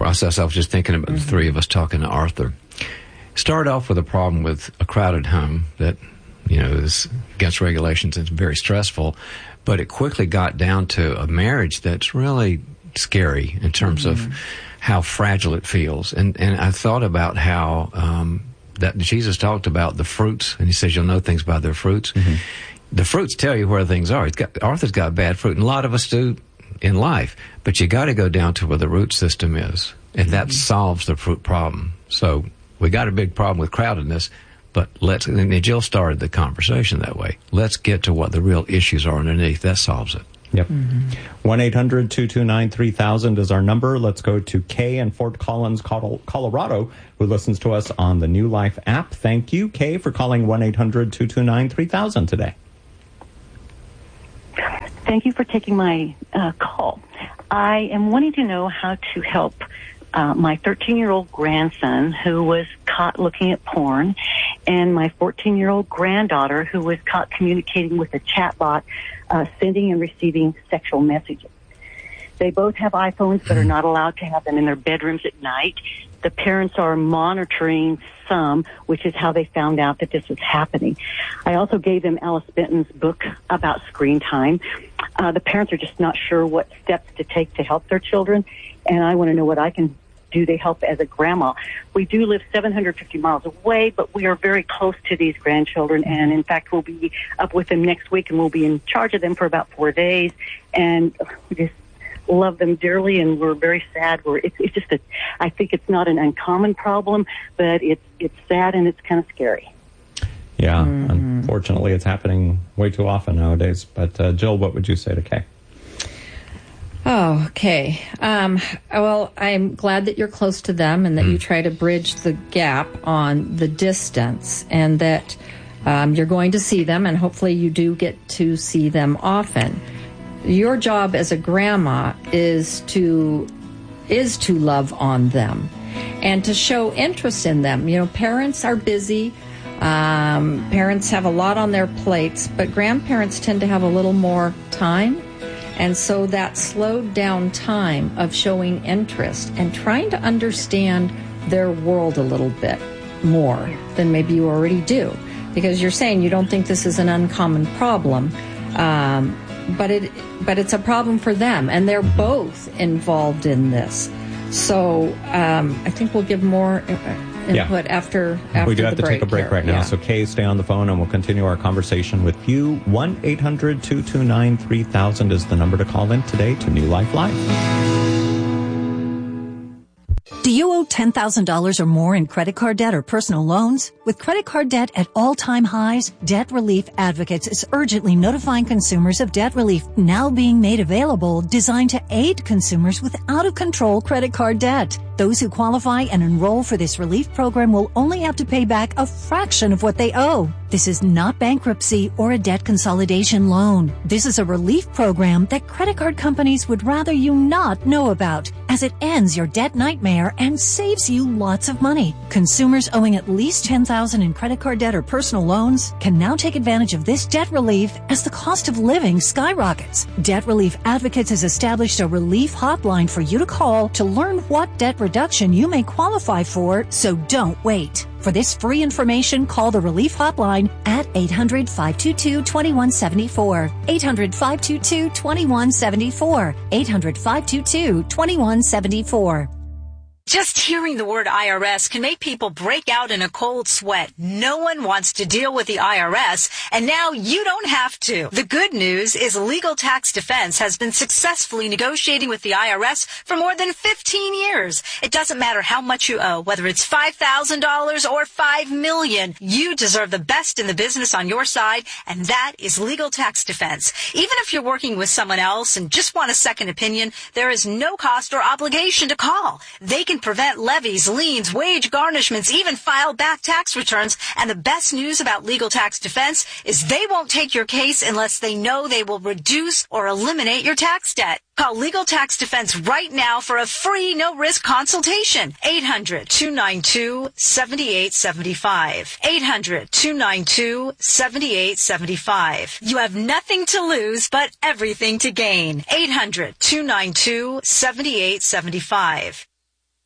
process. I was just thinking about mm-hmm. the three of us talking to Arthur. Started off with a problem with a crowded home that, you know, is against regulations and it's very stressful, but it quickly got down to a marriage that's really scary in terms mm-hmm. of how fragile it feels. And and I thought about how um, that Jesus talked about the fruits, and he says you'll know things by their fruits. Mm-hmm. The fruits tell you where things are. It's got, Arthur's got bad fruit, and a lot of us do in life, but you got to go down to where the root system is, and mm-hmm. that solves the fruit problem. So we got a big problem with crowdedness, but let's, and Jill started the conversation that way. Let's get to what the real issues are underneath. That solves it. Yep. one eight hundred two two nine three thousand is our number. Let's go to Kay in Fort Collins, Colorado, who listens to us on the New Life app. Thank you, Kay, for calling one eight hundred two two nine three thousand today. Thank you for taking my uh, call. I am wanting to know how to help uh, my thirteen-year-old grandson who was caught looking at porn and my fourteen-year-old granddaughter who was caught communicating with a chatbot, uh, sending and receiving sexual messages. They both have iPhones but are not allowed to have them in their bedrooms at night. The parents are monitoring some, which is how they found out that this was happening. I also gave them Alice Benton's book about screen time. Uh, the parents are just not sure what steps to take to help their children, and I want to know what I can do to help as a grandma. We do live seven hundred fifty miles away, but we are very close to these grandchildren, and in fact, we'll be up with them next week, and we'll be in charge of them for about four days, and we just love them dearly, and we're very sad. We're, it's, it's just a, I think it's not an uncommon problem, but it's it's sad and it's kind of scary. Yeah, mm-hmm. Unfortunately, it's happening way too often nowadays. But uh, Jill, what would you say to Kay? Oh, okay. Um, well, I'm glad that you're close to them and that mm. you try to bridge the gap on the distance, and that um, you're going to see them, and hopefully you do get to see them often. Your job as a grandma is to is to love on them and to show interest in them. You know, parents are busy. Um, parents have a lot on their plates, but grandparents tend to have a little more time. And so that slowed down time of showing interest and trying to understand their world a little bit more than maybe you already do. Because you're saying you don't think this is an uncommon problem. Um, But it, but it's a problem for them, and they're both involved in this. So um, I think we'll give more input yeah. after after we do have the to break take a break here. right now. Yeah. So Kay, stay on the phone, and we'll continue our conversation with you. one eight hundred two two nine three thousand is the number to call in today to New Life Live. Do you owe ten thousand dollars or more in credit card debt or personal loans? With credit card debt at all-time highs, Debt Relief Advocates is urgently notifying consumers of debt relief now being made available, designed to aid consumers with out-of-control credit card debt. Those who qualify and enroll for this relief program will only have to pay back a fraction of what they owe. This is not bankruptcy or a debt consolidation loan. This is a relief program that credit card companies would rather you not know about, as it ends your debt nightmare and saves you lots of money. Consumers owing at least ten thousand dollars in credit card debt or personal loans can now take advantage of this debt relief as the cost of living skyrockets. Debt Relief Advocates has established a relief hotline for you to call to learn what debt reduction you may qualify for, so don't wait. For this free information, call the Relief Hotline at eight hundred five two two two one seven four. eight hundred five two two two one seven four. eight hundred five two two two one seven four. Just hearing the word I R S can make people break out in a cold sweat. No one wants to deal with the I R S, and now you don't have to. The good news is Legal Tax Defense has been successfully negotiating with the I R S for more than fifteen years. It doesn't matter how much you owe, whether it's five thousand dollars or five million dollars. You deserve the best in the business on your side, and that is Legal Tax Defense. Even if you're working with someone else and just want a second opinion, there is no cost or obligation to call. They can prevent levies, liens, wage garnishments, even file back tax returns. And the best news about Legal Tax Defense is they won't take your case unless they know they will reduce or eliminate your tax debt. Call Legal Tax Defense right now for a free, no-risk consultation. eight hundred two nine two seven eight seven five. eight hundred two nine two seven eight seven five. You have nothing to lose but everything to gain. eight hundred two nine two seven eight seven five.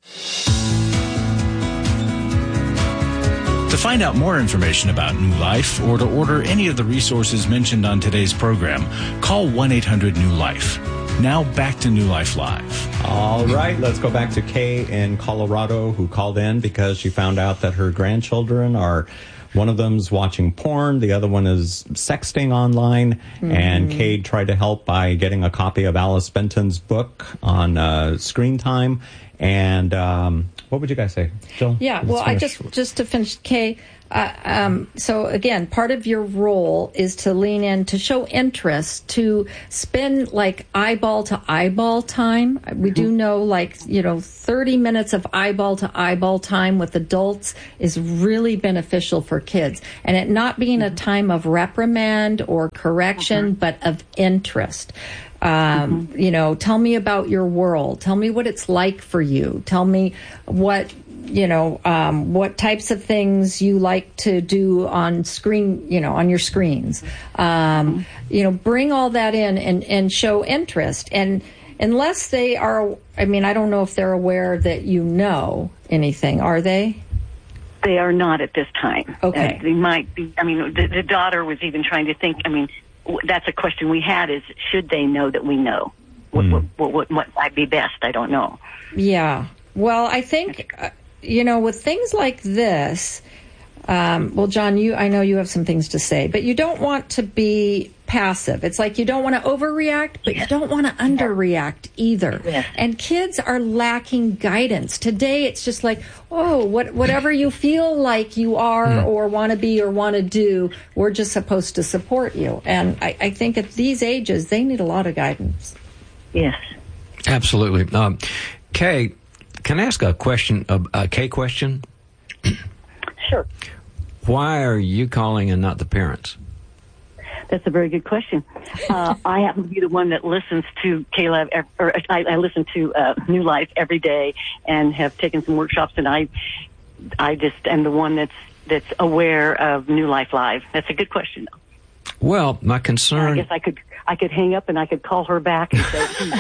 To find out more information about New Life or to order any of the resources mentioned on today's program, call one eight hundred new life. Now back to New Life Live. All right, let's go back to Kay in Colorado, who called in because she found out that her grandchildren are, one of them's watching porn, the other one is sexting online, mm-hmm. and Kay tried to help by getting a copy of Alice Benton's book on uh, screen time. And um, what would you guys say, Jill? Yeah, well, I just just to finish, Kay. Uh, um, so again, part of your role is to lean in, to show interest, to spend like eyeball to eyeball time. We do know, like, you know, thirty minutes of eyeball to eyeball time with adults is really beneficial for kids, and it not being a time of reprimand or correction, but of interest. Um, mm-hmm. You know, tell me about your world. Tell me what it's like for you. Tell me what, you know, um, what types of things you like to do on screen, you know, on your screens. Um, you know, bring all that in and, and show interest. And unless they are, I mean, I don't know if they're aware that you know anything, are they? They are not at this time. Okay. Uh, they might be, I mean, the, the daughter was even trying to think, I mean, that's a question we had, is should they know that we know? What, mm. what, what, what might be best? I don't know. Yeah. Well, I think, uh, you know, with things like this, um, well, John, you, I know you have some things to say, but you don't want to be passive. It's like you don't want to overreact, but you don't want to underreact either. Yes. And kids are lacking guidance. Today, it's just like, oh, what, whatever you feel like you are mm. or want to be or want to do, we're just supposed to support you. And I, I think at these ages, they need a lot of guidance. Yes. Absolutely. Um, Kay, can I ask a question, a, a Kay question? Sure. Why are you calling and not the parents? That's a very good question. Uh, I happen to be the one that listens to Caleb, or I, I listen to uh, New Life every day and have taken some workshops, and I, I just am the one that's that's aware of New Life Live. That's a good question, though. Well, my concern. I guess I could I could hang up and I could call her back and say, hmm,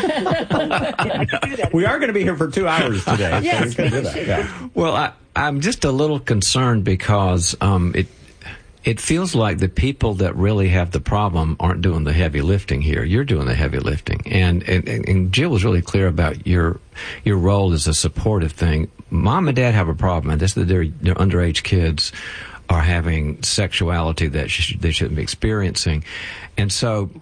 I could do that. We are going to be here for two hours today. Yes, so we can do that. Yeah. Well, I, I'm just a little concerned because um, it it feels like the people that really have the problem aren't doing the heavy lifting here. You're doing the heavy lifting, and and, and Jill was really clear about your your role as a supportive thing. Mom and Dad have a problem, and this is their their underage kids are having sexuality that sh- they shouldn't be experiencing. And so,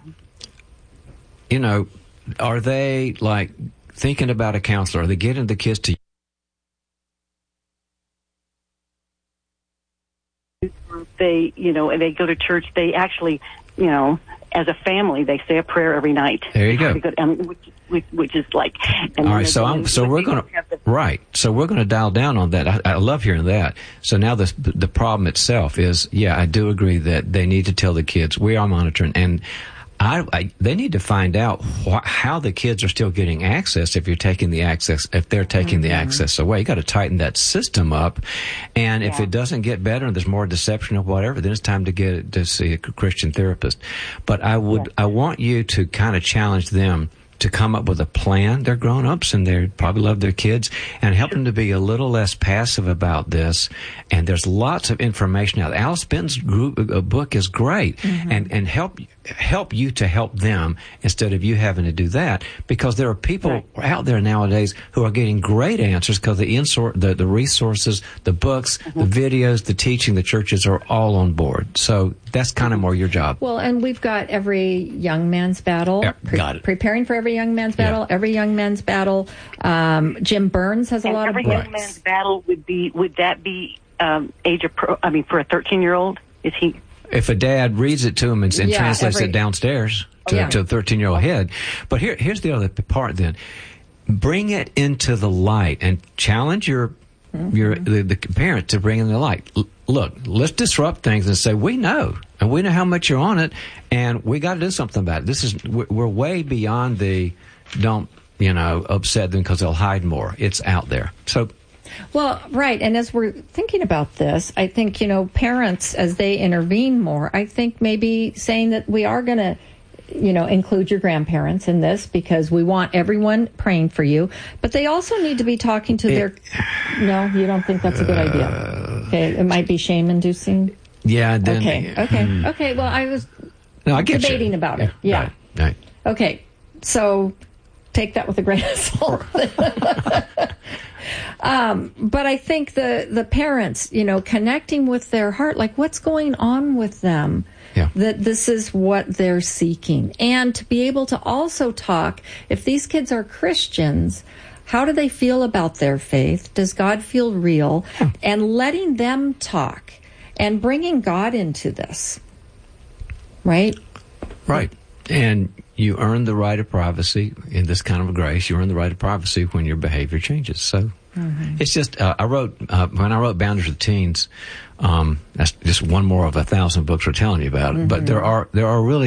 you know, are they, like, thinking about a counselor? Are they getting the kids to... They, you know, and they go to church. They actually, you know, as a family, they say a prayer every night. There you go. go to, I mean, which, which, which is like... And All right, so I'm, so we're going to... Right, so we're going to dial down on that. I, I love hearing that. So now the the problem itself is, yeah, I do agree that they need to tell the kids, we are monitoring, and I, I they need to find out wh- how the kids are still getting access if you're taking the access, if they're taking mm-hmm. the access away. You got to tighten that system up, and if yeah. it doesn't get better and there's more deception or whatever, then it's time to get to see a Christian therapist. But I would, yeah. I want you to kind of challenge them to come up with a plan. They're grown-ups and they probably love their kids, and help them to be a little less passive about this. And there's lots of information out there. Alice Benton's group, uh, book is great, mm-hmm. and, and help help you to help them instead of you having to do that, because there are people right. out there nowadays who are getting great answers because the, insor- the the resources, the books, mm-hmm. the videos, the teaching, the churches are all on board. So that's kind of more your job. Well, and we've got Every Young Man's Battle, yeah, pre- got it. Preparing for Every Young Man's Battle, yeah. Every Young Man's Battle. Um, Jim Burns has a and lot every of books. Every Young Man's Battle would be, would that be um, age of, pro, I mean, for a thirteen-year-old? Is he... If a dad reads it to him and, and yeah, translates every, it downstairs to, yeah. to a thirteen-year-old head. But here, here's the other part then. Bring it into the light and challenge your mm-hmm. your the, the parent to bring in the light. L- look, let's disrupt things and say, we know, and we know how much you're on it, and we got to do something about it. This is, we're, we're way beyond the don't, you know, upset them because they'll hide more. It's out there. So... Well, right. And as we're thinking about this, I think, you know, parents, as they intervene more, I think maybe saying that we are going to you know, include your grandparents in this because we want everyone praying for you. But they also need to be talking to it, their... No, you don't think that's a good idea? Okay, it might be shame-inducing? Yeah. Then, okay, okay, hmm. okay. Well, I was no, I get debating you. about it. Yeah. Right, right. Okay, so take that with a grain of salt. um, but I think the, the parents, you know, connecting with their heart, like what's going on with them, yeah. that this is what they're seeking. And to be able to also talk, if these kids are Christians, how do they feel about their faith? Does God feel real? Yeah. And letting them talk and bringing God into this, right? Right. And you earn the right of privacy in this kind of a grace. You earn the right of privacy when your behavior changes. So mm-hmm. it's just, uh, I wrote, uh, when I wrote Boundaries of Teens, um, that's just one more of a thousand books we're telling you about. Mm-hmm. But there are, there are really